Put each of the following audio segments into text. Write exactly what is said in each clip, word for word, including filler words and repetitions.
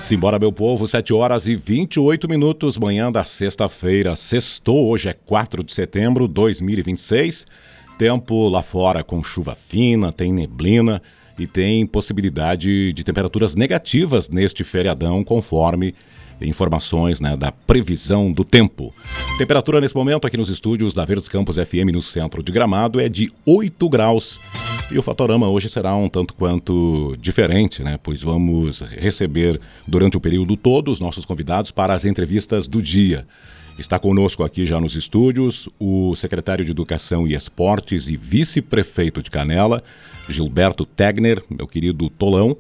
Simbora, meu povo, sete horas e vinte e oito minutos, manhã da sexta-feira. Sextou, hoje é quatro de setembro de dois mil e vinte e seis. Tempo lá fora com chuva fina, tem neblina e tem possibilidade de temperaturas negativas neste feriadão, conforme informações, né, da previsão do tempo. Temperatura nesse momento aqui nos estúdios da Verdes Campos F M no centro de Gramado é de oito graus. E o Fatorama hoje será um tanto quanto diferente, né? Pois vamos receber durante o período todo os nossos convidados para as entrevistas do dia. Está conosco aqui já nos estúdios o secretário de Educação e Esportes e vice-prefeito de Canela, Gilberto Tegner, meu querido Tolão.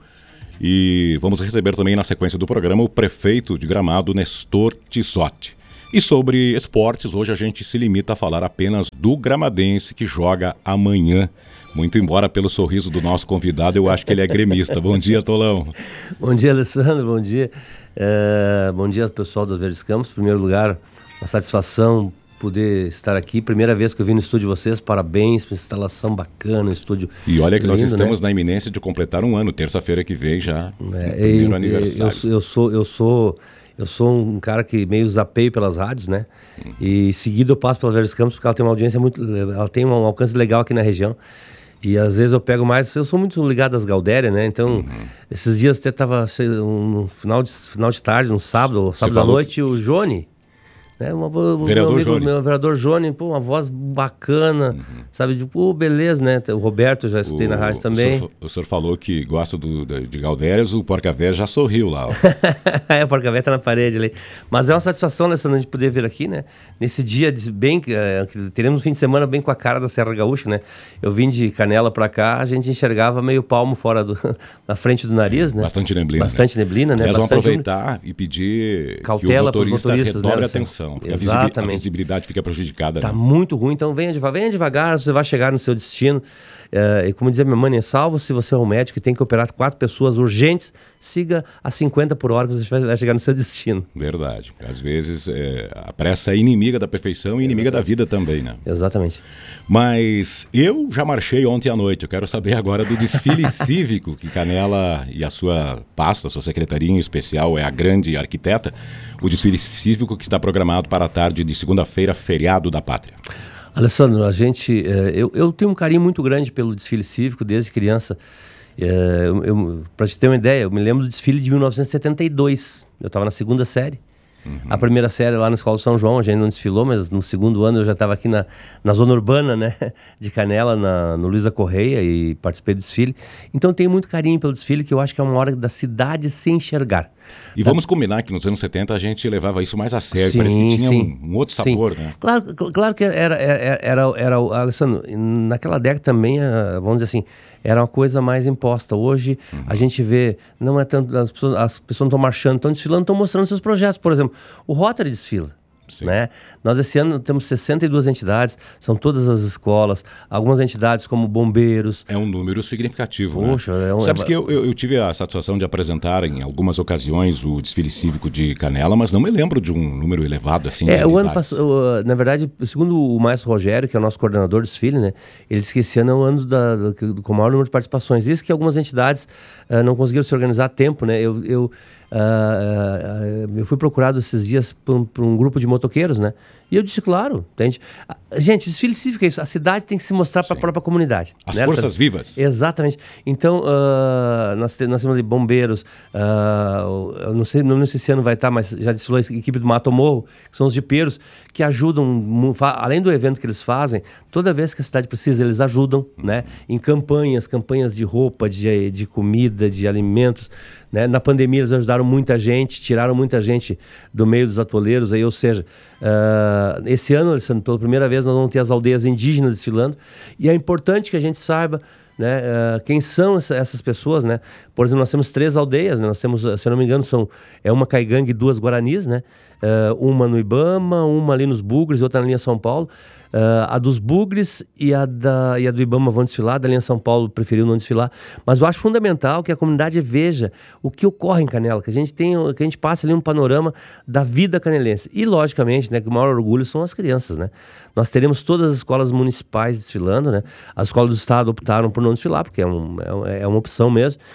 E vamos receber também na sequência do programa o prefeito de Gramado, Nestor Tisotti. E sobre esportes, hoje a gente se limita a falar apenas do gramadense que joga amanhã. Muito embora pelo sorriso do nosso convidado, eu acho que ele é gremista. Bom dia, Tolão. Bom dia, Alessandro. Bom dia. É, bom dia, pessoal dos Verdes Campos. Em primeiro lugar, uma satisfação poder estar aqui. Primeira vez que eu vim no estúdio de vocês. Parabéns pela instalação bacana, estúdio E olha que lindo, nós estamos, né? Na iminência de completar um ano. Terça-feira que vem já, É, primeiro eu, aniversário. Eu, eu, sou, eu, sou, eu sou um cara que meio zapeio pelas rádios, né? Uhum. E seguido eu passo pela Verdes Campos porque ela tem uma audiência muito... Ela tem um alcance legal aqui na região. E às vezes eu pego mais, eu sou muito ligado às Galdéria, né? Então, uhum. esses dias até tava no final de, final de tarde, no sábado, sábado à noite, que... o Johnny, né? Uma, o vereador meu amigo, Johnny. Meu vereador Johnny, pô, uma voz bacana, uhum. sabe? Tipo, pô, beleza, né? O Roberto já escutei o, na rádio também. O senhor, o senhor falou que gosta do, de, de Galdérias, o Porca Véia já sorriu lá. É, o Porca Véia tá na parede ali. Mas é uma satisfação, Alessandro, de poder vir aqui, né? Nesse dia, bem, é, teremos um fim de semana bem com a cara da Serra Gaúcha, né? Eu vim de Canela pra cá, a gente enxergava meio palmo fora do, na frente do nariz, né? Bastante neblina. Bastante né? neblina, né? Aliás, Bastante vamos aproveitar um... e pedir cautela que o motorista motoristas, redobre né, a atenção. Porque exatamente. A visibilidade fica prejudicada. Tá né? muito ruim, então venha devagar, venha devagar, você vai chegar no seu destino. É, e como dizia minha mãe, é salvo se você é um médico e tem que operar quatro pessoas urgentes, siga a cinquenta por hora que você vai chegar no seu destino. Verdade. Às vezes é, a pressa é inimiga da perfeição e inimiga da vida também, né? Exatamente. Mas eu já marchei ontem à noite. Eu quero saber agora do desfile cívico que Canela e a sua pasta, a sua secretaria em especial, é a grande arquiteta. O desfile cívico que está programado para a tarde de segunda-feira, feriado da Pátria. Alessandro, a gente, é, eu, eu tenho um carinho muito grande pelo desfile cívico desde criança. É, para te ter uma ideia, eu me lembro do desfile de mil novecentos e setenta e dois. Eu estava na segunda série. Uhum. A primeira série lá na Escola do São João, a gente não desfilou, mas no segundo ano eu já estava aqui na, na zona urbana, né, de Canela, na, no Luiza Correia, e participei do desfile. Então eu tenho muito carinho pelo desfile, que eu acho que é uma hora da cidade se enxergar. E vamos combinar que nos anos setenta a gente levava isso mais a sério, sim, parece que tinha um, um outro sabor, sim. né? Claro, claro que era, era, era, era, Alessandro, naquela década também, vamos dizer assim, era uma coisa mais imposta. Hoje uhum. a gente vê, não é tanto, as pessoas, as pessoas não estão marchando, estão desfilando, estão mostrando seus projetos. Por exemplo, o Rotary desfila. Né? Nós esse ano temos sessenta e duas entidades, são todas as escolas, algumas entidades como bombeiros. É um número significativo. Poxa, né? é um... Sabes que eu, eu, eu tive a satisfação de apresentar em algumas ocasiões o desfile cívico de Canela, mas não me lembro de um número elevado assim. É, o ano passado, na verdade, segundo o Maestro Rogério, que é o nosso coordenador do desfile, né? Ele disse que esse ano é o ano da, da, com o maior número de participações. Isso que algumas entidades uh, não conseguiram se organizar a tempo, né? Eu, eu Uh, uh, eu fui procurado esses dias por um, por um grupo de motoqueiros, né? E eu disse, claro, entende? Gente, o desfile cívico é isso. A cidade tem que se mostrar para a própria comunidade. As né? forças vivas. Exatamente. Então, uh, nós, te, nós temos ali bombeiros, uh, eu não sei, não sei se esse ano vai estar, mas já desfilou a equipe do Mato Morro, que são os jipeiros, que ajudam, além do evento que eles fazem, toda vez que a cidade precisa, eles ajudam, uhum. né? Em campanhas, campanhas de roupa, de, de comida, de alimentos. Né? Na pandemia eles ajudaram muita gente, tiraram muita gente do meio dos atoleiros, aí, ou seja, uh, esse ano, Alessandro, pela primeira vez nós vamos ter as aldeias indígenas desfilando, e é importante que a gente saiba, né, uh, quem são essa, essas pessoas, né? Por exemplo, nós temos três aldeias, né? Nós temos, se eu não me engano, são, é uma caigangue e duas guaranis, né? Uh, uma no Ibama, uma ali nos Bugres e outra na linha São Paulo. Uh, a dos Bugres e a, da, e a do Ibama vão desfilar, da linha São Paulo preferiu não desfilar, mas eu acho fundamental que a comunidade veja o que ocorre em Canela, que a gente tem, que a gente passe ali um panorama da vida canelense. E logicamente, né, que o maior orgulho são as crianças, né? Nós teremos todas as escolas municipais desfilando, né? As escolas do estado optaram por não desfilar, porque é, um, é, é uma opção mesmo.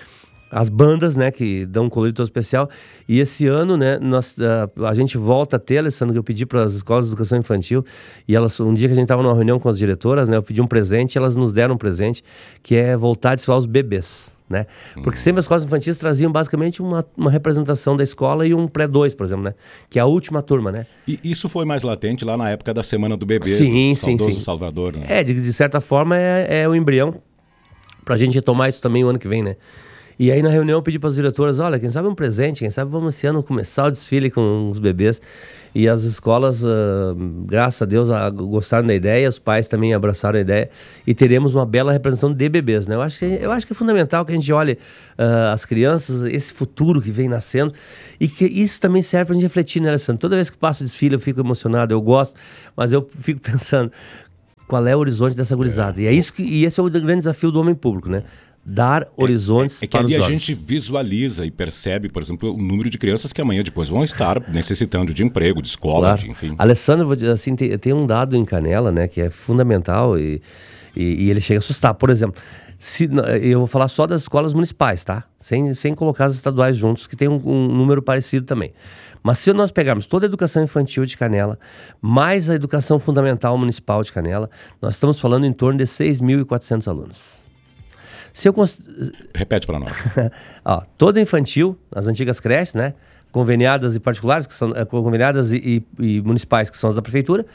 as bandas, né, que dão um colorido todo especial. E esse ano, né, nós, uh, a gente volta a ter, Alessandro, que eu pedi para as escolas de educação infantil, e elas, um dia que a gente estava numa reunião com as diretoras, né, eu pedi um presente, e elas nos deram um presente, que é voltar a desfilar os bebês, né? Porque sempre as escolas infantis traziam basicamente uma, uma representação da escola e um pré dois, por exemplo, né? Que é a última turma, né? E isso foi mais latente lá na época da Semana do Bebê, sim, do sim, saudoso sim. Salvador, né? É, de, de certa forma é, é o embrião pra gente retomar isso também o ano que vem, né? E aí na reunião eu pedi para as diretoras, olha, quem sabe um presente, quem sabe vamos esse ano começar o desfile com os bebês. E as escolas, uh, graças a Deus, uh, gostaram da ideia, os pais também abraçaram a ideia e teremos uma bela representação de bebês, né? Eu acho que, eu acho que é fundamental que a gente olhe uh, as crianças, esse futuro que vem nascendo, e que isso também serve para a gente refletir, né, Alessandro? Toda vez que passo o desfile eu fico emocionado, eu gosto, mas eu fico pensando qual é o horizonte dessa gurizada. É. E, é isso que, e esse é o grande desafio do homem público, né? Dar horizontes é, é, é que para ali os a jovens. gente visualiza e percebe, por exemplo, o número de crianças que amanhã depois vão estar necessitando de emprego, de escola, Claro. de, enfim. Alessandro, vou dizer assim, tem, tem um dado em Canela, né, que é fundamental e, e, e ele chega a assustar. Por exemplo, se, eu vou falar só das escolas municipais, tá? Sem, sem colocar as estaduais juntos, que tem um, um número parecido também. Mas se nós pegarmos toda a educação infantil de Canela, mais a educação fundamental municipal de Canela, nós estamos falando em torno de seis mil e quatrocentos alunos. Se eu cons... Repete para nós. Ó, toda infantil, as antigas creches, né? Conveniadas e particulares, que são é, conveniadas e, e, e municipais, que são as da prefeitura,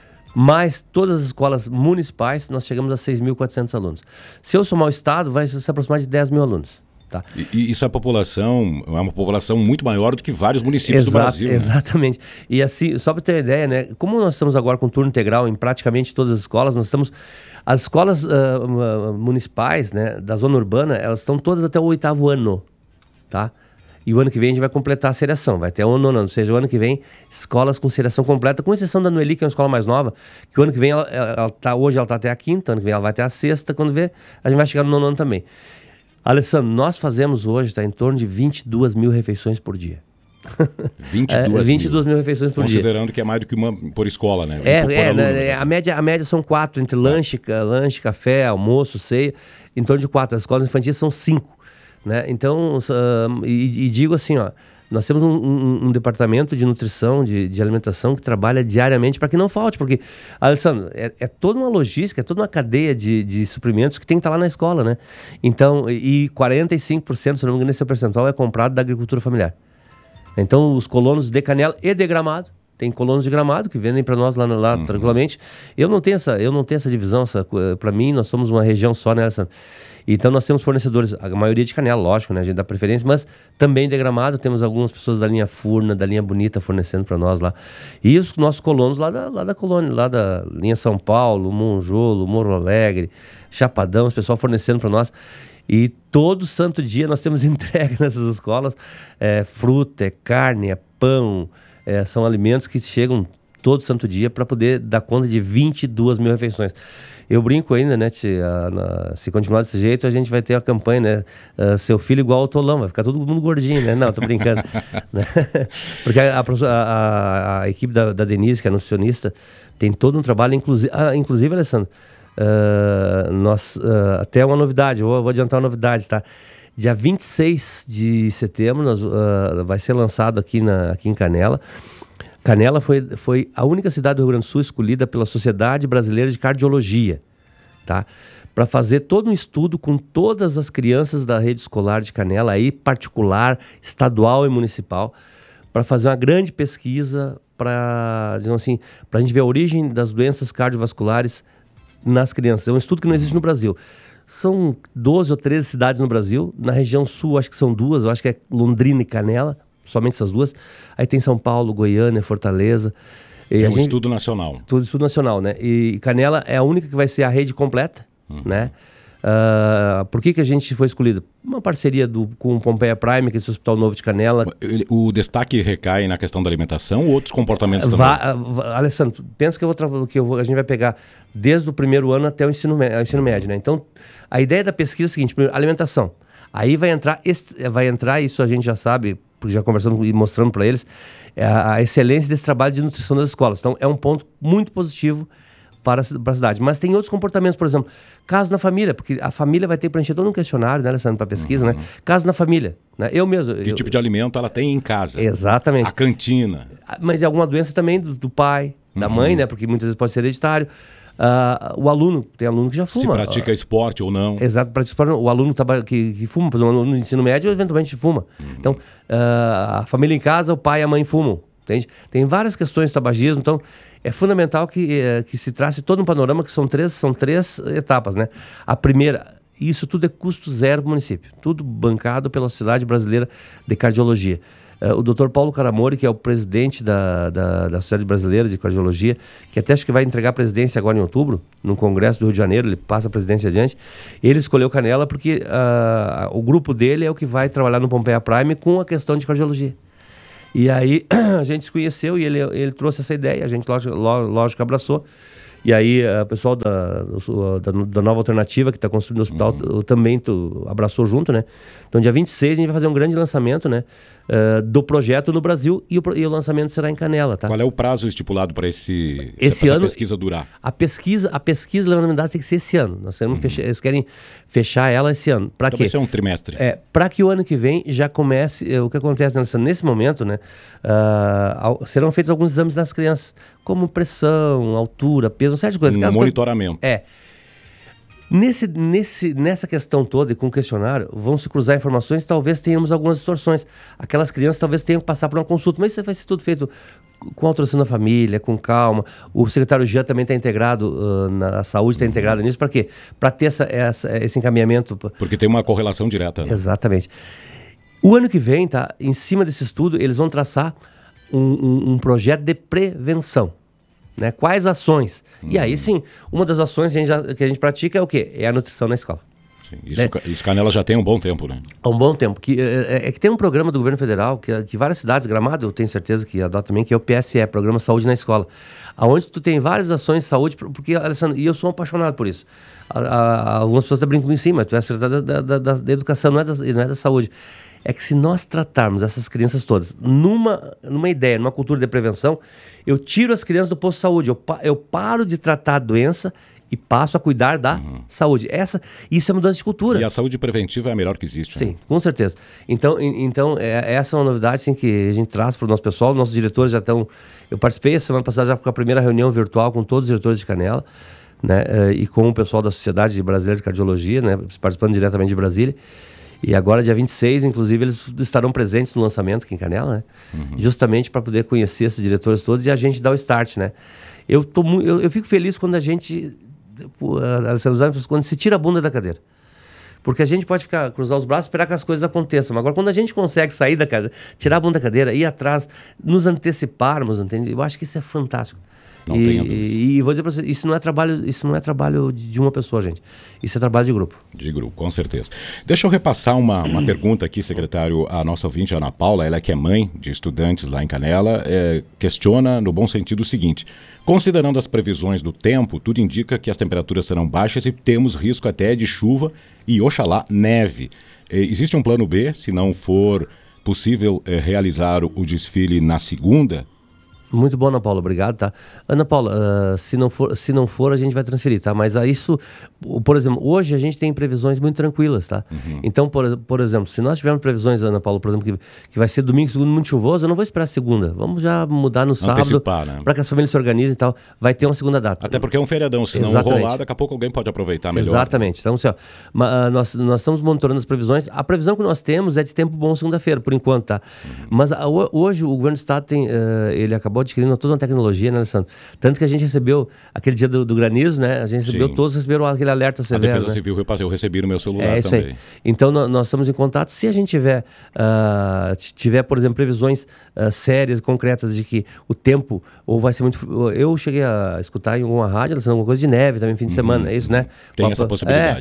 mais todas as escolas municipais, nós chegamos a seis mil e quatrocentos alunos. Se eu somar o estado, vai se aproximar de dez mil alunos. Tá? E, e isso é população, é uma população muito maior do que vários municípios Exato, do Brasil. Né? Exatamente. E assim, só para ter uma ideia, né? Como nós estamos agora com turno integral em praticamente todas as escolas, nós estamos... As escolas uh, uh, municipais, né, da zona urbana, elas estão todas até o oitavo ano, tá? E o ano que vem a gente vai completar a seriação, vai até o nono ano, ou seja, o ano que vem, escolas com seriação completa, com exceção da Noeli, que é uma escola mais nova, que o ano que vem, ela, ela tá, hoje ela está até a quinta, ano que vem ela vai até a sexta, quando vê, a gente vai chegar no nono ano também. Alessandro, nós fazemos hoje, tá, em torno de vinte e duas mil refeições por dia. vinte e duas, é, vinte e duas mil refeições por Considerando dia. Considerando que é mais do que uma por escola, né? É, por é, aluno, né, a, média, a média são quatro, entre lanche, lanche, café, almoço, ceia, em torno de quatro. As escolas infantis são cinco, né? Então, uh, e, e digo assim, ó, nós temos um, um, um departamento de nutrição, de, de alimentação, que trabalha diariamente para que não falte, porque, Alessandro, é, é toda uma logística, é toda uma cadeia de, de suprimentos que tem que estar lá na escola, né? Então, e quarenta e cinco por cento, se não me engano, esse percentual é comprado da agricultura familiar. Então, os colonos de Canela e de Gramado, tem colonos de Gramado que vendem para nós lá, lá uhum. tranquilamente. Eu não tenho essa, eu não tenho essa divisão, essa, para mim nós somos uma região só, né, Alessandro? Então nós temos fornecedores, a maioria de Canela, lógico, né, a gente dá preferência, mas também de Gramado, temos algumas pessoas da linha Furna, da linha Bonita fornecendo para nós lá. E os nossos colonos lá da, lá da colônia, lá da linha São Paulo, Monjolo, Morro Alegre, Chapadão, os pessoal fornecendo para nós. E todo santo dia nós temos entrega nessas escolas, é fruta, é carne, é pão, é, são alimentos que chegam todo santo dia para poder dar conta de vinte e duas mil refeições. Eu brinco ainda, né, se, a, na, se continuar desse jeito, a gente vai ter a campanha, né, uh, seu filho igual ao Tolão, vai ficar todo mundo gordinho, né? Não, tô brincando. Né? Porque a, a, a, a equipe da, da Denise, que é nutricionista, tem todo um trabalho, inclusive, ah, inclusive Alessandro, Uh, nós, uh, até uma novidade, eu vou, vou adiantar uma novidade, tá? Dia vinte e seis de setembro nós, uh, vai ser lançado aqui, na, aqui em Canela. Canela foi, foi a única cidade do Rio Grande do Sul escolhida pela Sociedade Brasileira de Cardiologia, tá? Para fazer todo um estudo com todas as crianças da rede escolar de Canela, aí particular, estadual e municipal, para fazer uma grande pesquisa para, digamos assim, para a gente ver a origem das doenças cardiovasculares nas crianças. É um estudo que não existe no Brasil. São doze ou treze cidades no Brasil. Na região sul, acho que são duas. Eu acho que é Londrina e Canela, somente essas duas. Aí tem São Paulo, Goiânia, Fortaleza. É um gente... estudo nacional. Tudo estudo nacional, né? E Canela é a única que vai ser a rede completa, uhum. né? Uh, por que, que a gente foi escolhido? Uma parceria do, com o Pompeia Prime, que é esse Hospital Novo de Canela. O destaque recai na questão da alimentação ou outros comportamentos também? Vá, uh, Alessandro, pensa que, eu vou, que eu vou, a gente vai pegar desde o primeiro ano até o ensino, o ensino médio, né? Então, a ideia da pesquisa é a seguinte: primeiro, alimentação. Aí vai entrar, vai entrar, isso a gente já sabe, porque já conversamos e mostrando para eles, a, a excelência desse trabalho de nutrição das escolas. Então, é um ponto muito positivo para, a- para a cidade. Mas tem outros comportamentos, por exemplo, casos na família, porque a família vai ter que preencher todo um questionário, né, Alessandro, para pesquisa, né? Casos na família, né? Eu mesmo... Que eu, tipo de alimento ela tem em casa? Exatamente. A cantina. Mas é alguma doença também do, do pai, da mãe, né? Porque muitas vezes pode ser hereditário. Ah, o aluno, tem aluno que já Se fuma. pratica esporte ou não. Exato, pratica, o aluno traba- que, que fuma, por exemplo, o aluno de ensino médio eventualmente fuma. Então, ah, a família em casa, o pai e a mãe fumam, entende? Tem várias questões de tabagismo, então é fundamental que, eh, que se trace todo um panorama, que são três, são três etapas, né? A primeira, isso tudo é custo zero para o município, tudo bancado pela Sociedade Brasileira de Cardiologia. Uh, o doutor Paulo Caramori, que é o presidente da, da, da Sociedade Brasileira de Cardiologia, que até acho que vai entregar a presidência agora em outubro, no Congresso do Rio de Janeiro, ele passa a presidência adiante. Ele escolheu Canela porque uh, o grupo dele é o que vai trabalhar no Pompeia Prime com a questão de cardiologia. E aí a gente se conheceu e ele, ele trouxe essa ideia, a gente lógico, lógico abraçou. E aí o pessoal da, da, da Nova Alternativa, que está construindo o hospital, uhum. também tu, abraçou junto, né? Então, dia vinte e seis, a gente vai fazer um grande lançamento, né? Uh, do projeto no Brasil e o, e o lançamento será em Canela, tá? Qual é o prazo estipulado para esse, esse essa ano, pesquisa durar? A pesquisa, a pesquisa levando dados tem que ser esse ano. Nós queremos uhum. fechar, eles querem fechar ela esse ano. Para então quê? Vai ser um trimestre. É, para que o ano que vem já comece... É, o que acontece nesse, nesse momento, né? Uh, serão feitos alguns exames nas crianças, como pressão, altura, peso, uma série de coisas. Um monitoramento. Coisas, é. Nesse, nesse, nessa questão toda e com o questionário, vão se cruzar informações e talvez tenhamos algumas distorções. Aquelas crianças talvez tenham que passar por uma consulta, mas isso vai ser tudo feito com autorização da família, com calma. O secretário Jean também está integrado, uh, na a saúde está uhum. integrada nisso. Para quê? Para ter essa, essa, esse encaminhamento. Porque tem uma correlação direta, né? Exatamente. O ano que vem, tá, em cima desse estudo, eles vão traçar um, um, um projeto de prevenção. Né? Quais ações? Uhum. E aí sim, uma das ações que a, gente já, que a gente pratica é o quê? É a nutrição na escola. Sim, isso, né? Isso Canela já tem um bom tempo, né? Há um bom tempo. Que, é, é que tem um programa do governo federal, que, que várias cidades, Gramado, eu tenho certeza que adota também, que é o P S E, Programa Saúde na Escola. Onde tu tem várias ações de saúde, porque, Alessandro, e eu sou um apaixonado por isso. A, a, algumas pessoas até brincam em cima, tu é secretário da, da, da, da educação, não é da, não é da saúde. É que se nós tratarmos essas crianças todas numa, numa ideia, numa cultura de prevenção, eu tiro as crianças do posto de saúde, eu, pa, eu paro de tratar a doença e passo a cuidar da uhum. saúde. Essa, isso é mudança de cultura. E a saúde preventiva é a melhor que existe. Sim, né? com certeza. Então, então é, essa é uma novidade assim, que a gente traz para o nosso pessoal. Nossos diretores já estão... Eu participei a semana passada já com a primeira reunião virtual com todos os diretores de Canela, né, e com o pessoal da Sociedade Brasileira de Cardiologia, né, participando diretamente de Brasília. E agora, dia vinte e seis, inclusive, eles estarão presentes no lançamento aqui em Canela, né? Uhum. Justamente para poder conhecer esses diretores todos e a gente dar o start, né? Eu, tô mu- eu, eu fico feliz quando a gente, quando se tira a bunda da cadeira. Porque a gente pode ficar, cruzar os braços e esperar que as coisas aconteçam. Mas agora, quando a gente consegue sair da cadeira, tirar a bunda da cadeira, ir atrás, nos anteciparmos, entende? Eu acho que isso é fantástico. Não e, tenha dúvida. E, e vou dizer para vocês, isso não é trabalho, isso não é trabalho de, de uma pessoa, gente. Isso é trabalho de grupo. De grupo, com certeza. Deixa eu repassar uma, uma pergunta aqui, secretário, a nossa ouvinte, a Ana Paula, ela que é mãe de estudantes lá em Canela, é, questiona no bom sentido o seguinte: considerando as previsões do tempo, tudo indica que as temperaturas serão baixas e temos risco até de chuva e, oxalá, neve. É, existe um plano B, se não for possível é, realizar o, o desfile na segunda? Muito bom, Ana Paula, obrigado, tá? Ana Paula, uh, se, não for, se não for, a gente vai transferir, tá? Mas uh, isso, por exemplo, hoje a gente tem previsões muito tranquilas, tá? Uhum. Então, por, por exemplo, se nós tivermos previsões, Ana Paula, por exemplo, que, que vai ser domingo, segundo, muito chuvoso, eu não vou esperar a segunda. Vamos já mudar no sábado, né? Para que as famílias se organizem e tal. Vai ter uma segunda data. Até porque é um feriadão, se não rolar, daqui a pouco alguém pode aproveitar melhor. Exatamente. Então, assim, ó, uh, nós, nós estamos monitorando as previsões. A previsão que nós temos é de tempo bom segunda-feira, por enquanto, tá? Uhum. Mas uh, hoje o governo do estado tem, uh, ele acabou adquirindo toda uma tecnologia, né, Alessandro? Tanto que a gente recebeu, aquele dia do, do granizo, né? A gente recebeu, Sim. todos receberam aquele alerta severo. A Defesa né? Civil, eu recebi no meu celular é, isso também. Aí. Então, nós, nós estamos em contato. Se a gente tiver, uh, tiver por exemplo, previsões uh, sérias, concretas de que o tempo ou vai ser muito... Eu cheguei a escutar em alguma rádio, Alessandro, alguma coisa de neve também, fim de semana, uhum. é isso, né? Tem Uma, essa possibilidade. É,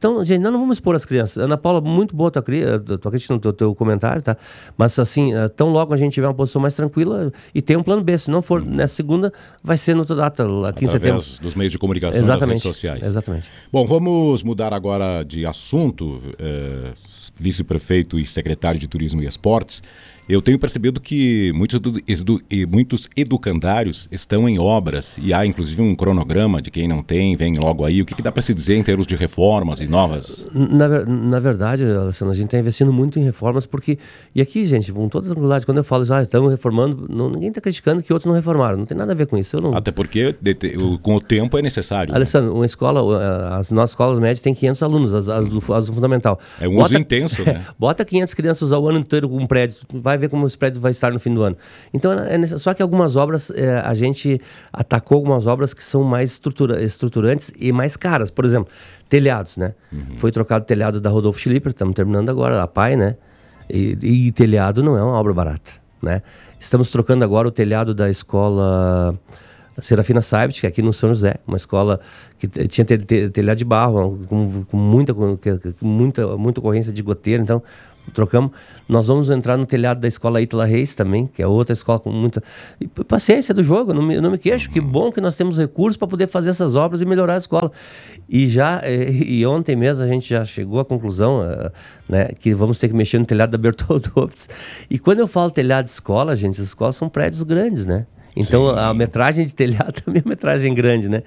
Então, gente, nós não vamos expor as crianças. Ana Paula, muito boa tua, tua crítica no teu, teu comentário, tá? Mas, assim, tão logo a gente tiver uma posição mais tranquila e tem um plano B. Se não for uhum. nessa segunda, vai ser noutra data, aqui Através em setembro. Através dos meios de comunicação e das redes sociais. Exatamente. Bom, vamos mudar agora de assunto. É, vice-prefeito e secretário de Turismo e Esportes, eu tenho percebido que muitos, edu, muitos educandários estão em obras e há inclusive um cronograma de quem não tem, vem logo aí. O que, que dá para se dizer em termos de reformas e novas? Na, na verdade, Alessandro, a gente está investindo muito em reformas porque... E aqui, gente, com toda tranquilidade, quando eu falo, ah, estamos reformando, não, ninguém está criticando que outros não reformaram. Não tem nada a ver com isso. Eu não... Até porque de, de, o, com o tempo é necessário. Alessandro, né? Uma escola, as nossas escolas médias têm quinhentos alunos, as, as, do, as do fundamental. É um bota, uso intenso, né? Bota quinhentas crianças o ano inteiro com um prédio, vai ver como esse prédio vai estar no fim do ano. Então, é necess... só que algumas obras, é, a gente atacou algumas obras que são mais estrutura... estruturantes e mais caras. Por exemplo, telhados, né? Uhum. Foi trocado o telhado da Rodolfo Schlipper, estamos terminando agora, a P A I, né? E, e telhado não é uma obra barata, né? Estamos trocando agora o telhado da escola Serafina Saibt, que é aqui no São José, uma escola que tinha telhado de barro, com, com muita, com muita, muita ocorrência de goteira, então trocamos. Nós vamos entrar no telhado da escola Ítala Reis também, que é outra escola com muita... E, paciência do jogo, não me, não me queixo, que bom que nós temos recursos para poder fazer essas obras e melhorar a escola. E já, e, e ontem mesmo a gente já chegou à conclusão, uh, né, que vamos ter que mexer no telhado da Bertold Opitz. E quando eu falo telhado de escola, gente, as escolas são prédios grandes, né? Então, sim, a metragem de telhado também é uma metragem grande, né?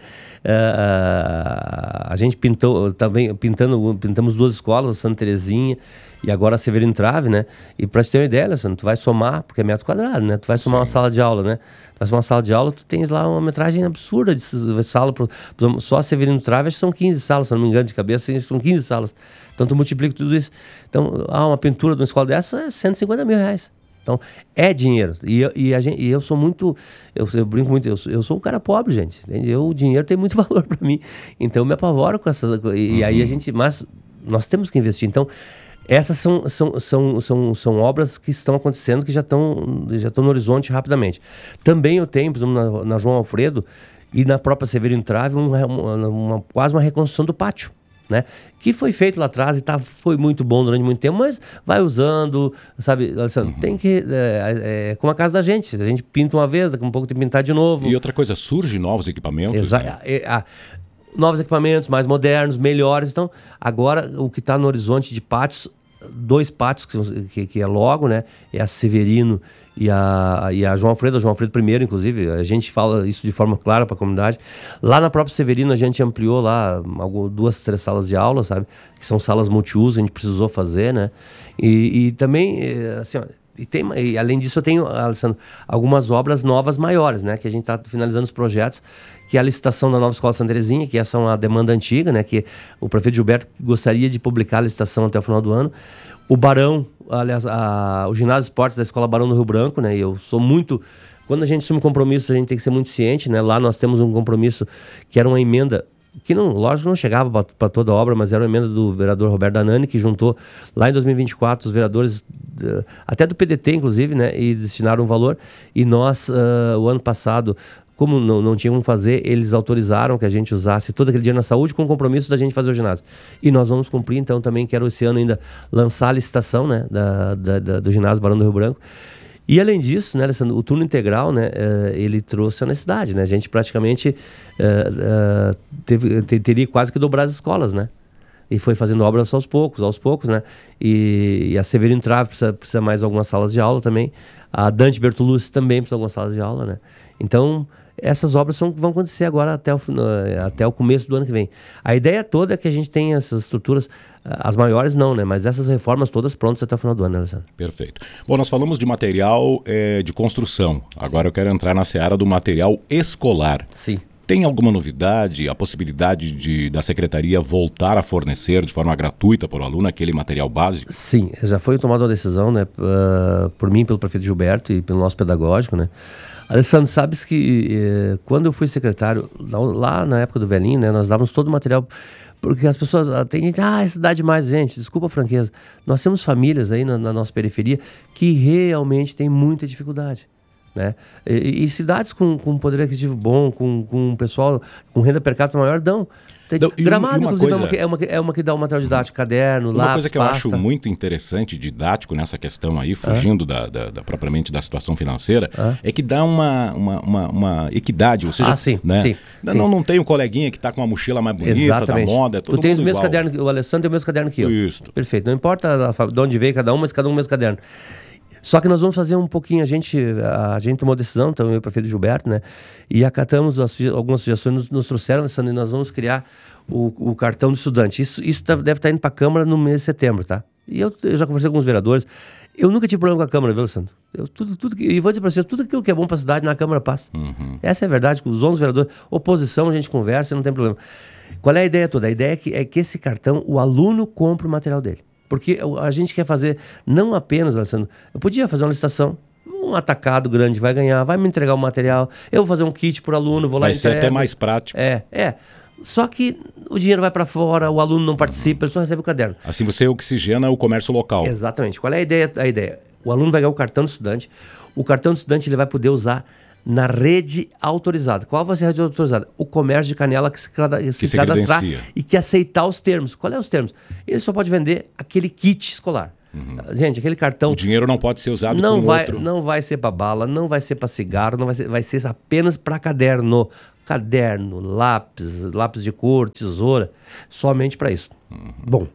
Uh, a gente pintou, também, pintando, pintamos duas escolas, a Santa Terezinha e agora a Severino Trave, né? E pra te ter uma ideia, Alessandro, tu vai somar, porque é metro quadrado, né? Tu vai somar, sim, uma sala de aula, né? Tu vai somar uma sala de aula, tu tens lá uma metragem absurda de sala. Pro, só a Severino Trave são quinze salas, se não me engano, de cabeça, são quinze salas. Então, tu multiplica tudo isso. Então, ah, uma pintura de uma escola dessa é cento e cinquenta mil reais. Então, é dinheiro. E eu, e a gente, e eu sou muito... Eu, eu brinco muito. Eu, eu sou um cara pobre, gente. Entende? Eu, o dinheiro tem muito valor para mim. Então, eu me apavoro com essa... E, e aí a gente... Mas nós temos que investir. Então, essas são, são, são, são, são obras que estão acontecendo, que já estão, já estão no horizonte rapidamente. Também eu tenho, por exemplo, na, na João Alfredo e na própria Severino Trave, uma, uma, uma, quase uma reconstrução do pátio, né? Que foi feito lá atrás e tá, foi muito bom durante muito tempo, mas vai usando, sabe, Alessandro, uhum. tem que, é, é, como a casa da gente, a gente pinta uma vez, daqui a um pouco tem que pintar de novo. E outra coisa, surgem novos equipamentos. Exato. Né? É, é, novos equipamentos, mais modernos, melhores. Então, agora o que está no horizonte de pátios, dois pátios que, que, que é logo, né? É a Severino e a, e a João Alfredo, a João Alfredo primeiro, inclusive, a gente fala isso de forma clara para a comunidade. Lá na própria Severino a gente ampliou lá algumas, duas, três salas de aula, sabe? Que são salas multiuso, a gente precisou fazer, né? E, e também, assim, ó, e, tem, e além disso eu tenho, Alessandro, algumas obras novas maiores, né? Que a gente está finalizando os projetos, que é a licitação da nova Escola Santa Terezinha, que essa é uma demanda antiga, né? Que o prefeito Gilberto gostaria de publicar a licitação até o final do ano. O Barão, aliás, a, o ginásio de esportes da Escola Barão do Rio Branco, né? E eu sou muito... Quando a gente assume compromisso, a gente tem que ser muito ciente, né? Lá nós temos um compromisso que era uma emenda que, não, lógico, não chegava para toda a obra, mas era uma emenda do vereador Roberto Danani, que juntou lá em dois mil e vinte e quatro os vereadores, uh, até do P D T, inclusive, né? E destinaram um valor. E nós, uh, o ano passado... Como não, não tinha como fazer, eles autorizaram que a gente usasse todo aquele dinheiro na saúde com o compromisso da gente fazer o ginásio. E nós vamos cumprir, então, também quero esse ano ainda lançar a licitação, né, da, da, da, do ginásio Barão do Rio Branco. E além disso, né, Alessandro, o turno integral, né, uh, ele trouxe a necessidade, né? A gente praticamente uh, uh, teve, te, teria quase que dobrar as escolas, né? E foi fazendo obras aos poucos, aos poucos, né? E, e a Severino Trave precisa, precisa mais algumas salas de aula também. A Dante Bertolucci também precisa de algumas salas de aula, né? Então... essas obras são, vão acontecer agora até o, até o começo do ano que vem. A ideia toda é que a gente tenha essas estruturas, as maiores não, né? Mas essas reformas todas prontas até o final do ano, né, Alessandro? Perfeito. Bom, nós falamos de material é, de construção. Agora, sim, eu quero entrar na seara do material escolar. Sim. Tem alguma novidade, a possibilidade de, da Secretaria voltar a fornecer de forma gratuita para o aluno aquele material básico? Sim, já foi tomada uma decisão, né, uh, por mim, pelo prefeito Gilberto e pelo nosso pedagógico, né? Alessandro, sabes que eh, quando eu fui secretário, lá na época do velhinho, né, nós dávamos todo o material, porque as pessoas, tem gente, ah, isso dá demais, gente, desculpa a franqueza, nós temos famílias aí na, na nossa periferia que realmente tem muita dificuldade, Né? E, e cidades com, com poder aquisitivo bom, com, com um pessoal com renda per capita maior, dão. Tem, Não, Gramado, uma inclusive, coisa, é, uma, é, uma, é uma que dá um material didático, caderno, uma lápis, coisa que pasta. eu acho muito interessante, didático nessa questão aí, fugindo ah. da, da, da, propriamente da situação financeira, ah. é que dá uma, uma, uma, uma equidade, ou seja, ah, sim, né? sim, não, sim. não, não tem um coleguinha que está com uma mochila mais bonita, Exatamente. da moda, é todo Tu tens mundo o mesmo igual. caderno, o Alessandro tem o mesmo caderno que eu. Isso. Perfeito, não importa de onde veio cada um, mas cada um o mesmo caderno. Só que nós vamos fazer um pouquinho, a gente, a gente tomou decisão, então eu e o prefeito Gilberto, né? E acatamos as, algumas sugestões, nos, nos trouxeram, Alessandro, e nós vamos criar o, o cartão do estudante. Isso, isso tá, deve estar indo para a Câmara no mês de setembro, tá? E eu, eu já conversei com os vereadores. Eu nunca tive problema com a Câmara, viu, Alessandro? Eu, tudo, tudo, e vou dizer para vocês, tudo aquilo que é bom para a cidade, na Câmara passa. Uhum. Essa é a verdade, com os onze vereadores, oposição, a gente conversa, não tem problema. Qual é a ideia toda? A ideia é que, é que esse cartão, o aluno compra o material dele. Porque a gente quer fazer, não apenas, Alessandro, eu podia fazer uma licitação, um atacado grande vai ganhar, vai me entregar o material, eu vou fazer um kit por aluno, vou lá e Vai ser entrego. até mais prático. É, é. Só que o dinheiro vai para fora, o aluno não participa, ele só recebe o caderno. Assim você oxigena o comércio local. Exatamente. Qual é a ideia? A ideia? O aluno vai ganhar o cartão do estudante, o cartão do estudante ele vai poder usar na rede autorizada. Qual vai ser a rede autorizada? O comércio de Canela que se, que se, se cadastrar e que aceitar os termos. Qual é os termos? Ele só pode vender aquele kit escolar. Uhum. Gente, aquele cartão... O dinheiro não pode ser usado não com vai, outro. Não vai ser para bala, não vai ser para cigarro, não vai ser, vai ser apenas para caderno. Caderno, lápis, lápis de cor, tesoura, somente para isso. Uhum. Bom,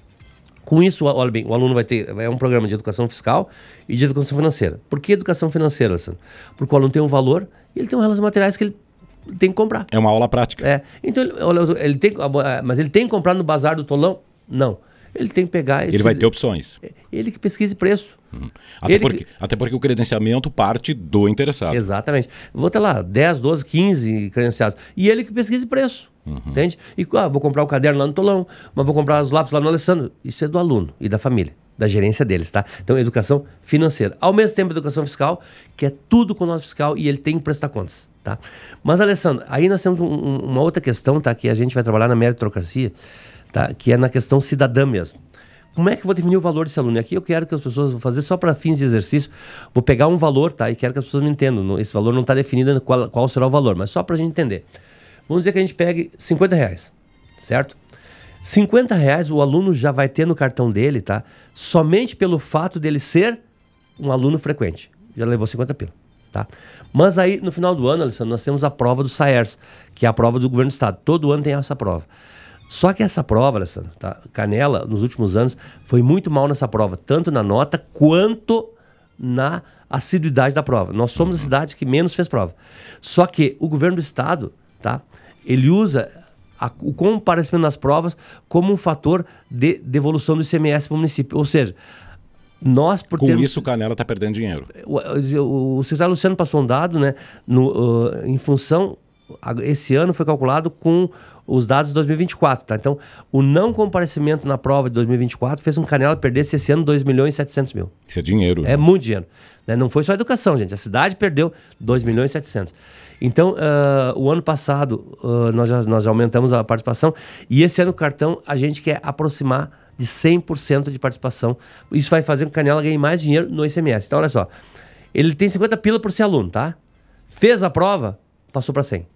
com isso, olha bem, o aluno vai ter é um programa de educação fiscal e de educação financeira. Por que educação financeira, Alessandro? Porque o aluno tem um valor e ele tem um relação materiais que ele tem que comprar. É uma aula prática. É. Então, ele, ele tem, mas ele tem que comprar no bazar do Tolão? Não. Ele tem que pegar... Ele esse, vai ter opções. Ele que pesquise preço. Uhum. Até, porque, que... até porque o credenciamento parte do interessado. Exatamente. Vou ter lá dez, doze, quinze credenciados. E ele que pesquise preço. Uhum. Entende? E ah, vou comprar o caderno lá no Tolão, mas vou comprar os lápis lá no Alessandro. Isso é do aluno e da família, da gerência deles, tá? Então, educação financeira. Ao mesmo tempo, educação fiscal, que é tudo com o nosso fiscal e ele tem que prestar contas, tá? Mas, Alessandro, aí nós temos um, um, uma outra questão, tá? Que a gente vai trabalhar na meritocracia, tá? Que é na questão cidadã mesmo. Como é que eu vou definir o valor desse aluno? E aqui eu quero que as pessoas vão fazer só para fins de exercício. Vou pegar um valor, tá? E quero que as pessoas me entendam. Esse valor não está definido qual, qual será o valor, mas só para a gente entender. Vamos dizer que a gente pegue cinquenta reais, certo? cinquenta reais o aluno já vai ter no cartão dele, tá? Somente pelo fato dele ser um aluno frequente. Já levou cinquenta pila, tá? Mas aí, no final do ano, Alessandro, nós temos a prova do SAERS, que é a prova do governo do estado. Todo ano tem essa prova. Só que essa prova, Alessandro, tá? Canela, nos últimos anos, foi muito mal nessa prova, tanto na nota quanto na assiduidade da prova. Nós somos a cidade que menos fez prova. Só que o governo do estado, tá? Ele usa a, o comparecimento nas provas como um fator de devolução do I C M S para o município. Ou seja, nós por Com termos... isso o Canela está perdendo dinheiro. O, o, o secretário Luciano passou um dado, né, no, uh, em função... Esse ano foi calculado com os dados de dois mil e vinte e quatro, tá? Então, o não comparecimento na prova de dois mil e vinte e quatro fez com que Canela perdesse esse ano dois milhões e setecentos mil. Isso é dinheiro. É, né? Muito dinheiro. Né? Não foi só a educação, gente. A cidade perdeu dois milhões e setecentos. Então, uh, o ano passado, uh, nós, já, nós já aumentamos a participação e esse ano o cartão a gente quer aproximar de cem por cento de participação. Isso vai fazer com que Canela ganhe mais dinheiro no I C M S. Então, olha só. Ele tem cinquenta pila por ser aluno, tá? Fez a prova, passou para cem.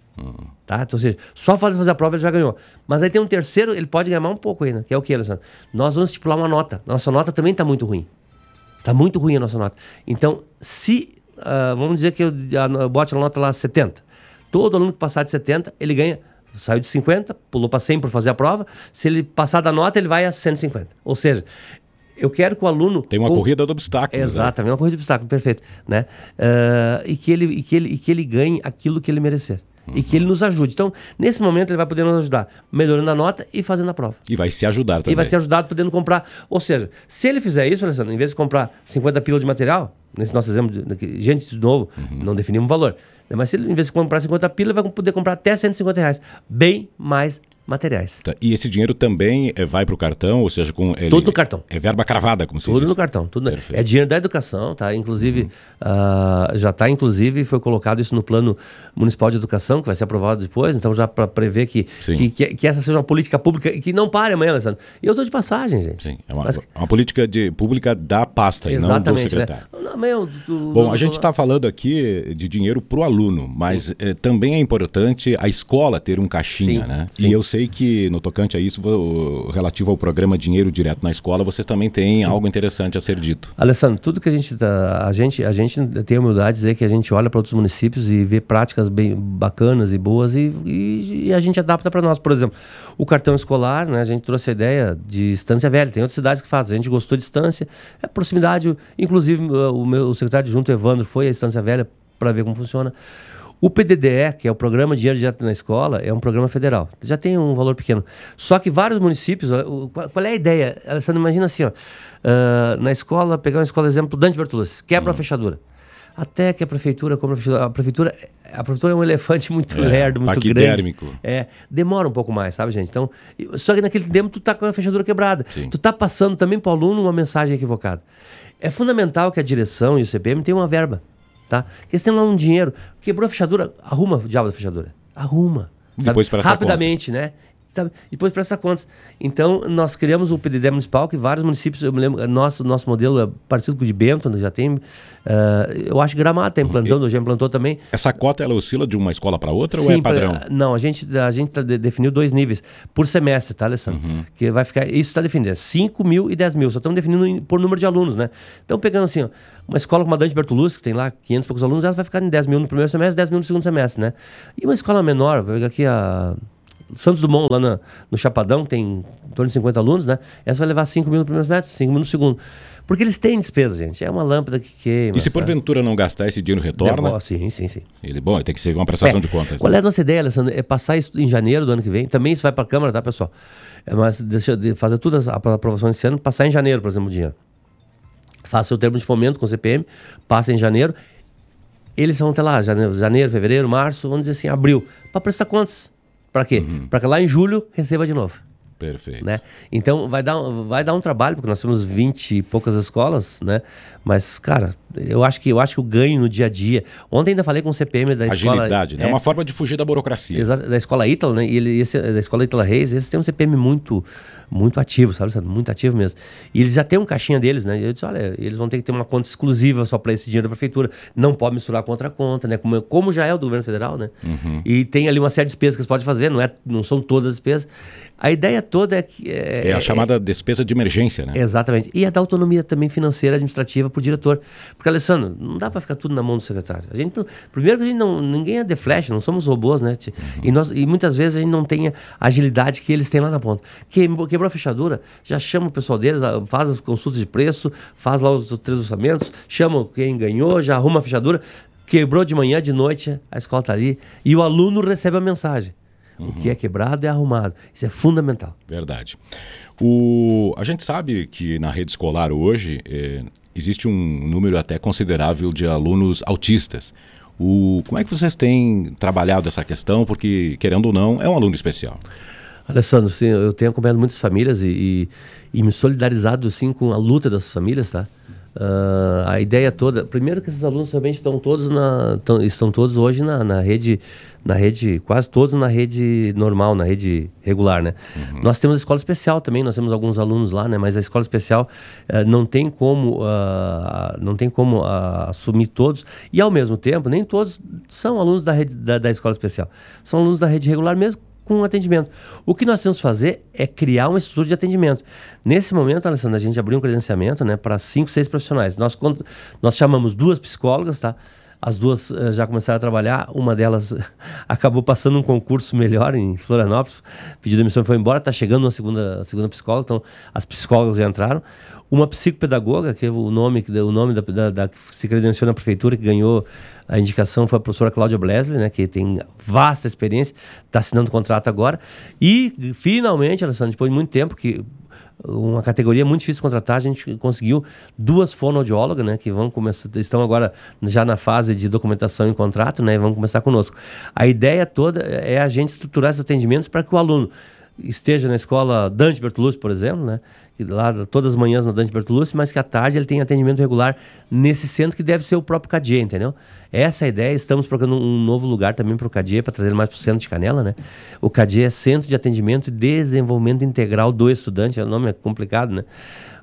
Tá? Então, ou seja, só fazer a prova ele já ganhou. Mas aí tem um terceiro, ele pode ganhar mais um pouco ainda, que é o que, Alessandro? Nós vamos estipular uma nota. Nossa nota também está muito ruim. Está muito ruim a nossa nota. Então, se, uh, vamos dizer que eu, eu bote a nota lá setenta. Todo aluno que passar de setenta, ele ganha, saiu de cinquenta, pulou para cem por fazer a prova. Se ele passar da nota, ele vai a cento e cinquenta. Ou seja, eu quero que o aluno... Tem uma com... corrida do obstáculo. Exatamente, né? Uma corrida do obstáculo, perfeito. Né? Uh, e, que ele, e, que ele, e que ele ganhe aquilo que ele merecer. E que ele nos ajude. Então, nesse momento, ele vai poder nos ajudar melhorando a nota e fazendo a prova. E vai se ajudar também. E vai ser ajudado podendo comprar. Ou seja, se ele fizer isso, Alessandro, em vez de comprar cinquenta pila de material, nesse nosso exemplo, de, gente, de novo, uhum. não definimos um valor. Mas se ele, em vez de comprar cinquenta pila, ele vai poder comprar até cento e cinquenta reais. Bem mais materiais. Tá. E esse dinheiro também é, vai para o cartão, ou seja, com ele, tudo no cartão. É verba cravada, como se diz. Tudo no cartão. Tudo é dinheiro da educação, tá? Inclusive, uhum. uh, já está, inclusive, foi colocado isso no plano municipal de educação, que vai ser aprovado depois, então já para prever que, que, que, que essa seja uma política pública e que não pare amanhã, Alessandro. E eu estou de passagem, gente. Sim, é uma, Mas, uma política de, pública da pasta e não do secretário. Né? Não, meu, tu, Bom, tu, a gente está falando aqui de dinheiro para o aluno, mas eh, também é importante a escola ter um caixinha, sim, né? Sim. E eu sei que no tocante a isso, o, relativo ao programa Dinheiro Direto na Escola, vocês também têm sim. algo interessante a ser dito. Alessandro, tudo que a gente tá, a gente a gente tem a humildade de dizer que a gente olha para outros municípios e vê práticas bem bacanas e boas e, e, e a gente adapta para nós. Por exemplo, o cartão escolar, né? A gente trouxe a ideia de Estância Velha. Tem outras cidades que fazem. A gente gostou de Estância, é proximidade. Inclusive o meu o secretário adjunto Evandro foi à Estância Velha para ver como funciona. O P D D E, que é o Programa Dinheiro Direto na Escola, é um programa federal. Já tem um valor pequeno. Só que vários municípios... Qual é a ideia? Você não imagina assim, ó, uh, na escola, pegar uma escola, exemplo, Dante Bertolucci, quebra hum. a fechadura. Até que a prefeitura, como a prefeitura, a prefeitura, a prefeitura é um elefante muito é, lerdo, muito grande. É, demora um pouco mais, sabe, gente? Então, só que naquele tempo tu tá com a fechadura quebrada. Sim. Tu tá passando também para o aluno uma mensagem equivocada. É fundamental que a direção e o C P M tenham uma verba. Tá? Porque eles têm lá um dinheiro, quebrou a fechadura, arruma o diabo da fechadura. Arruma. Depois presta rapidamente, conta. né? Sabe? Depois presta contas. Então, nós criamos o P D D municipal, que vários municípios, eu me lembro, nosso, nosso modelo é parecido com o de Bento, já tem. Uh, eu acho que Gramado está implantando, e, já implantou também. Essa cota, ela oscila de uma escola para outra? Sim, ou é padrão? Pra, não, a gente, a gente tá, definiu dois níveis por semestre, tá, Alessandro? Uhum. Que vai ficar, isso está definido, é cinco mil e dez mil, só estamos definindo por número de alunos, né? Então, pegando assim, ó, uma escola como a Dante Bertolucci, que tem lá quinhentos e poucos alunos, ela vai ficar em dez mil no primeiro semestre, dez mil no segundo semestre, né? E uma escola menor, vai pegar aqui a Santos Dumont, lá na, no Chapadão, tem em torno de cinquenta alunos, né? Essa vai levar cinco mil no primeiro semestre, cinco mil no segundo. Porque eles têm despesa, gente. É uma lâmpada que queima. E se porventura não gastar, esse dinheiro retorna? Devo... Sim, sim, sim. Ele, bom, tem que ser uma prestação é. de contas. Qual né? é a nossa ideia, Alessandro? É passar isso em janeiro do ano que vem. Também isso vai para a Câmara, tá, pessoal? É, mas deixa eu fazer tudo a aprovação esse ano, passar em janeiro, por exemplo, o dinheiro. Faça o termo de fomento com o C P M, passa em janeiro. Eles vão até lá, janeiro, janeiro, fevereiro, março, vamos dizer assim, abril, para prestar contas. Para quê? Uhum. Para que lá em julho receba de novo. Perfeito. Né? Então vai dar, vai dar um trabalho, porque nós temos vinte e poucas escolas, né? Mas, cara, eu acho que eu acho que o ganho no dia a dia. Ontem ainda falei com o C P M da escola. Agilidade, né? É uma forma de fugir da burocracia. Exato, da escola Ítala, né? E ele, esse, da escola Ítala Reis, eles têm um C P M muito, muito ativo, sabe? Muito ativo mesmo. E eles já têm um caixinha deles, né? E eu disse, olha, eles vão ter que ter uma conta exclusiva só para esse dinheiro da prefeitura. Não pode misturar com outra conta, né? Como, como já é o do governo federal, né? Uhum. E tem ali uma série de despesas que eles podem fazer, não, é, não são todas as despesas. A ideia toda é que... É, é a chamada é, despesa de emergência, né? Exatamente. E é da autonomia também financeira, administrativa para o diretor. Porque, Alessandro, não dá para ficar tudo na mão do secretário. A gente não, primeiro que a gente não... Ninguém é de flash, não somos robôs, né? Uhum. E, nós, e muitas vezes a gente não tem a agilidade que eles têm lá na ponta. Quebrou, quebrou a fechadura, já chama o pessoal deles, faz as consultas de preço, faz lá os três orçamentos, chama quem ganhou, já arruma a fechadura. Quebrou de manhã, de noite, a escola está ali. E o aluno recebe a mensagem. Uhum. O que é quebrado é arrumado. Isso é fundamental. Verdade. O, a gente sabe que na rede escolar hoje é, existe um número até considerável de alunos autistas. O, como é que vocês têm trabalhado essa questão? Porque, querendo ou não, é um aluno especial. Alessandro, sim, eu tenho acompanhado muitas famílias e, e, e me solidarizado sim, com a luta dessas famílias, tá? Uh, a ideia toda, primeiro que esses alunos realmente estão todos na, tão, estão todos hoje na, na rede, na rede, quase todos na rede normal, na rede regular, né? Uhum. Nós temos a escola especial também, nós temos alguns alunos lá, né? Mas a escola especial uh, não tem como, uh, não tem como uh, assumir todos e ao mesmo tempo nem todos são alunos da rede da, da escola especial, são alunos da rede regular mesmo, com atendimento. O que nós temos que fazer é criar uma estrutura de atendimento. Nesse momento, Alessandro, a gente abriu um credenciamento, né, para cinco, seis profissionais. Nós, nós chamamos duas psicólogas, tá? As duas uh, já começaram a trabalhar, uma delas acabou passando um concurso melhor em Florianópolis, pediu demissão e foi embora, está chegando uma segunda, segunda psicóloga, então as psicólogas já entraram. Uma psicopedagoga, que é o nome, o nome da, da, da que se credenciou na prefeitura, que ganhou a indicação, foi a professora Cláudia Blesley, né, que tem vasta experiência, está assinando contrato agora. E, finalmente, Alessandro, depois de muito tempo, que uma categoria muito difícil de contratar, a gente conseguiu duas fonoaudiólogas, né, que vão começar, estão agora já na fase de documentação em contrato, né, e vão começar conosco. A ideia toda é a gente estruturar esses atendimentos para que o aluno esteja na escola Dante Bertolucci, por exemplo, né, lá todas as manhãs na Dante Bertolucci, mas que à tarde ele tem atendimento regular nesse centro que deve ser o próprio C A D E, entendeu? Essa é a ideia. Estamos procurando um novo lugar também para o C A D E, para trazer ele mais para o centro de Canela, né? O C A D E é Centro de Atendimento e Desenvolvimento Integral do Estudante, o nome é complicado, né?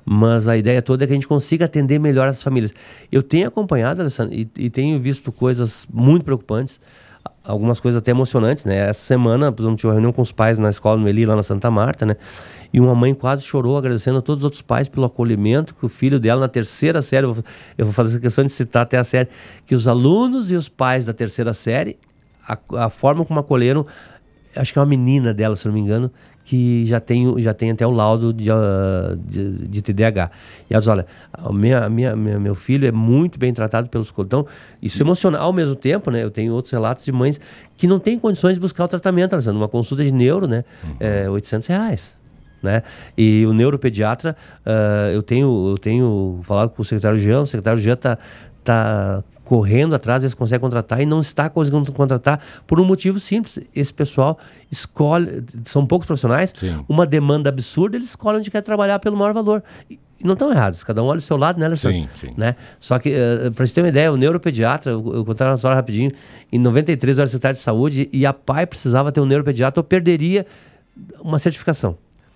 mas a ideia toda é que a gente consiga atender melhor essas famílias. Eu tenho acompanhado, Alessandro, e, e tenho visto coisas muito preocupantes, algumas coisas até emocionantes, né? Essa semana, por exemplo, tive uma reunião com os pais na escola no Eli, lá na Santa Marta, né? E uma mãe quase chorou agradecendo a todos os outros pais pelo acolhimento que o filho dela, na terceira série, eu vou, eu vou fazer essa questão de citar até a série, que os alunos e os pais da terceira série, a, a forma como acolheram, acho que é uma menina dela, se não me engano, que já tem, já tem até o laudo de, uh, de, de T D A H. E elas, olha, a minha, a minha, minha, meu filho é muito bem tratado pelos... Então, isso emociona ao mesmo tempo, né? Eu tenho outros relatos de mães que não têm condições de buscar o tratamento, Alessandro. Uma consulta de neuro, né? Uhum. É oitocentos reais. Né? E o neuropediatra, uh, eu, tenho, eu tenho falado com o secretário Jean, o secretário Jean está tá correndo atrás, eles conseguem contratar e não está conseguindo contratar por um motivo simples. Esse pessoal escolhe, são poucos profissionais, Sim. uma demanda absurda, eles escolhem onde quer trabalhar pelo maior valor. E não estão errados, cada um olha o seu lado, né, Alessandro? Sim, sim. Né? Só que, uh, para você ter uma ideia, o neuropediatra, eu, eu contar uma história rapidinho, em noventa e três eu era secretário de saúde e a P A I precisava ter um neuropediatra, eu perderia uma certificação.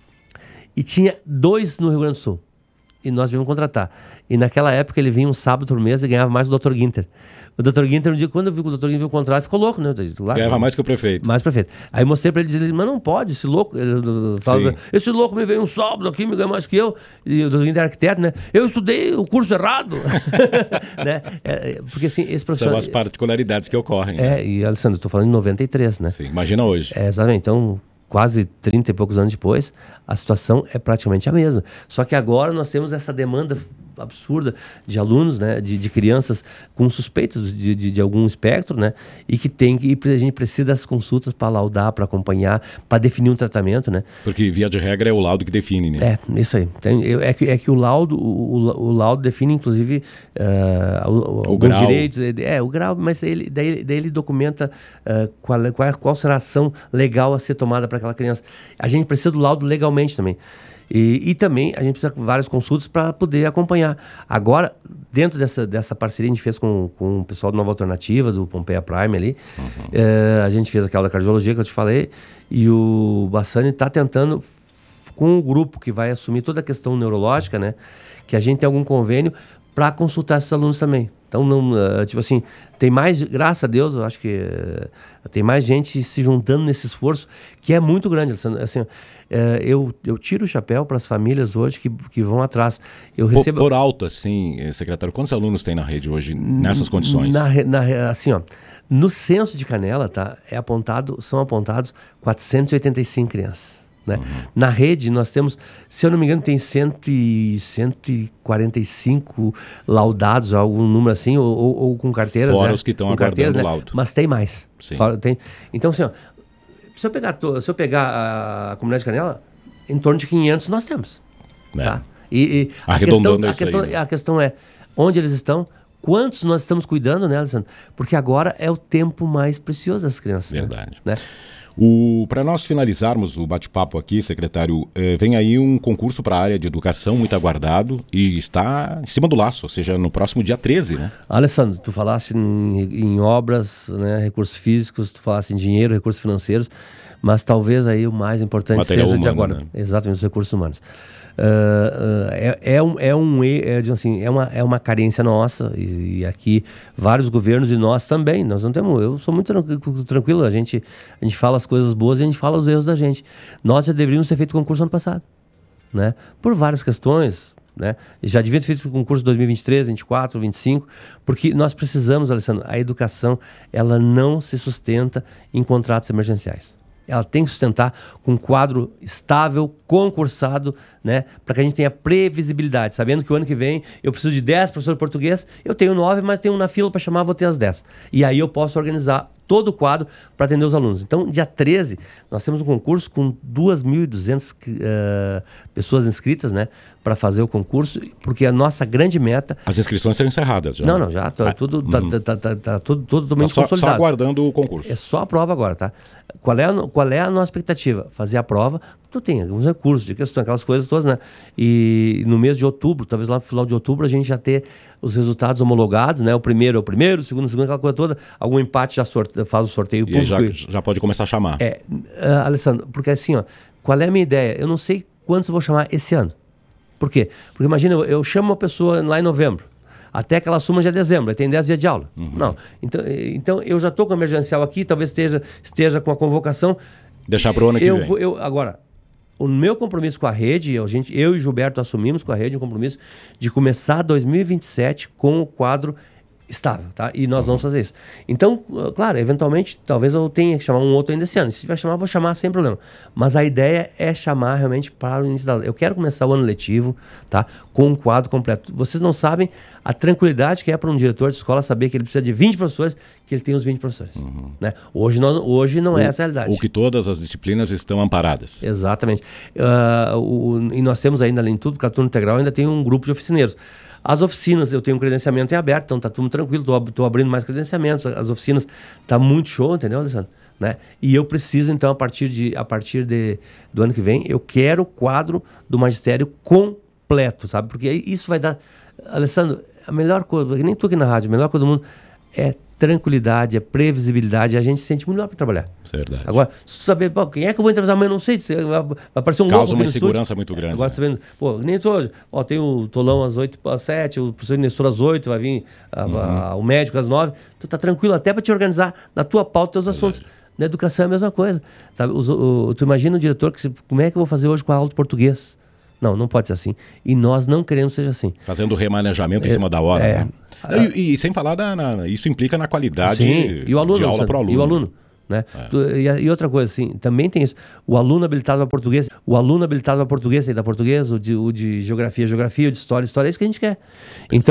E tinha dois no Rio Grande do Sul. E nós viemos contratar. E naquela época ele vinha um sábado por mês e ganhava mais do doutor Guinter. O doutor Guinter, um dia, quando eu vi que o doutor Guinter viu o contrato, ficou louco, né? Lá, ganhava mais que o prefeito. Mais que o prefeito. Aí eu mostrei pra ele, dizendo, mas não pode, esse louco. Ele, fala, esse louco me veio um sábado aqui, me ganha mais que eu. E o doutor Guinter é arquiteto, né? Eu estudei o curso errado. Né? É, porque assim, esse professor... São as particularidades que ocorrem. É, né? E Alessandro, eu tô falando em noventa e três, né? Sim, imagina hoje. É, exatamente. Então... quase trinta e poucos anos depois, a situação é praticamente a mesma. Só que agora nós temos essa demanda absurda de alunos, né, de, de crianças com suspeitas de, de, de algum espectro, né, e que tem que, e a gente precisa das consultas para laudar, para acompanhar, para definir um tratamento, né. Porque via de regra é o laudo que define, né? É, isso aí. Tem, é, que, é que o laudo, o, o laudo define inclusive uh, o, o alguns grau. direitos, é, o grau, mas ele, daí, daí ele documenta uh, qual, qual, qual será a ação legal a ser tomada para aquela criança. A gente precisa do laudo legalmente também. E, e também a gente precisa de várias consultas para poder acompanhar. Agora, dentro dessa, dessa parceria a gente fez com, com o pessoal do Nova Alternativa, do Pompeia Prime ali, uhum. é, a gente fez aquela cardiologia que eu te falei, e o Bassani está tentando, com o grupo que vai assumir toda a questão neurológica, né, que a gente tem algum convênio para consultar esses alunos também. Então, não, uh, tipo assim, tem mais, graças a Deus, eu acho que uh, tem mais gente se juntando nesse esforço, que é muito grande. Assim, uh, eu, eu tiro o chapéu para as famílias hoje que, que vão atrás. Eu recebo... por, por alto, assim, secretário, quantos alunos tem na rede hoje nessas condições? Na, na, assim, ó, no censo de Canela, tá, é apontado, são apontados quatrocentas e oitenta e cinco crianças. Né? Uhum. Na rede nós temos, se eu não me engano, tem cento e quarenta e cinco laudados, algum número assim, ou, ou, ou com carteiras. Fora né? os que estão aguardando o laudo. Mas tem mais. Sim. Fora, tem. Então, assim, ó, se eu pegar, se eu pegar a, a comunidade de Canela, em torno de quinhentos nós temos. É. Tá? E, e a, questão, a, questão, aí, né? a questão é onde eles estão, quantos nós estamos cuidando, né, Alessandro? Porque agora é o tempo mais precioso das crianças. Verdade. Né? Para nós finalizarmos o bate-papo aqui, secretário, eh, vem aí um concurso para a área de educação muito aguardado e está em cima do laço, ou seja, no próximo dia treze, né? Alessandro, tu falaste em, em obras, né, recursos físicos, tu falaste em dinheiro, recursos financeiros, mas talvez aí o mais importante Material seja humano, de agora. Né? Exatamente, os recursos humanos. Uh, uh, é, é, um, é, um, é, assim, é, uma, é uma carência nossa e, e aqui vários governos e nós também, nós não temos, eu sou muito tranquilo, tranquilo a, gente, a gente fala as coisas boas e a gente fala os erros da gente. Nós já deveríamos ter feito concurso ano passado, né? Por várias questões, né? Já devíamos ter feito concurso em dois mil e vinte e três, vinte e quatro, vinte e cinco, porque nós precisamos, Alessandro, a educação ela não se sustenta em contratos emergenciais. Ela tem que sustentar com um quadro estável, concursado, né? Para que a gente tenha previsibilidade, sabendo que o ano que vem eu preciso de dez professores de português, eu tenho nove, mas tenho um na fila para chamar, vou ter as dez. E aí eu posso organizar todo o quadro para atender os alunos. Então, dia treze, nós temos um concurso com duas mil e duzentas uh, pessoas inscritas, né? Para fazer o concurso, porque a nossa grande meta... As inscrições serão encerradas já? Não, não, já tá, ah, tudo, uhum. tá, tá, tá, tá, tá tudo, tudo totalmente tá só, consolidado. Só aguardando o concurso. É só a prova agora, tá? Qual é a, qual é a nossa expectativa? Fazer a prova, tu tem alguns recursos de questão, aquelas coisas todas, né? E no mês de outubro, talvez lá no final de outubro, a gente já ter os resultados homologados, né? O primeiro é o primeiro, o segundo, o segundo, aquela coisa toda. Algum empate já sorte, faz o sorteio e público. Já, já pode começar a chamar. É, uh, Alessandro, porque assim, ó, qual é a minha ideia? Eu não sei quantos eu vou chamar esse ano. Por quê? Porque imagina, eu, eu chamo uma pessoa lá em novembro, até que ela assuma já dezembro, aí tem dez dias de aula. Uhum. Não. Então, então eu já estou com o emergencial aqui, talvez esteja, esteja com a convocação. Deixar para o ano que eu, vem. Eu, agora, o meu compromisso com a rede, a gente, eu e Gilberto assumimos com a rede um compromisso de começar dois mil e vinte e sete com o quadro estável, tá? E nós vamos fazer isso. Então, claro, eventualmente, talvez eu tenha que chamar um outro ainda esse ano. Se tiver que chamar, eu vou chamar sem problema. Mas a ideia é chamar realmente para o início da aula. Eu quero começar o ano letivo, tá? Com um quadro completo. Vocês não sabem a tranquilidade que é para um diretor de escola saber que ele precisa de vinte professores, que ele tem os vinte professores. Uhum. Né? Hoje, nós, hoje não o, é essa a realidade. Ou que todas as disciplinas estão amparadas. Exatamente. Uh, o, e nós temos ainda, além de tudo, porque a turma integral ainda tem um grupo de oficineiros. As oficinas, eu tenho um credenciamento em aberto, então tá tudo tranquilo, tô, tô abrindo mais credenciamentos, as oficinas tá muito show, entendeu, Alessandro? Né? E eu preciso, então, a partir, de, a partir de, do ano que vem, eu quero o quadro do magistério completo, sabe? Porque isso vai dar... Alessandro, a melhor coisa, nem tu aqui na rádio, a melhor coisa do mundo é tranquilidade, é previsibilidade, a gente se sente melhor para trabalhar. Verdade. Agora, se tu saber, pô, quem é que eu vou entrevistar amanhã, não sei, vai, vai aparecer um louco Causa uma no insegurança estúdio. muito grande. Agora, né? sabendo, pô, nem tô, ó, tem o Tolão às oito, às sete, o professor Nestor às oito, vai vir a, uhum. a, o médico às nove, tu tá tranquilo até para te organizar na tua pauta teus assuntos. Na educação é a mesma coisa, sabe? O, o, tu imagina o diretor, que se, como é que eu vou fazer hoje com a aula de português? Não, não pode ser assim. E nós não queremos que seja assim. Fazendo remanejamento é, em cima da hora. É, né? e, e sem falar, da, na, isso implica na qualidade sim, e o aluno, de aula para o aluno. E o aluno. Né? É. Tu, e, e outra coisa, assim, também tem isso. O aluno habilitado para português, o aluno habilitado para português, aí da português, o de, o de geografia, geografia, o de história, história, é isso que a gente quer. Então,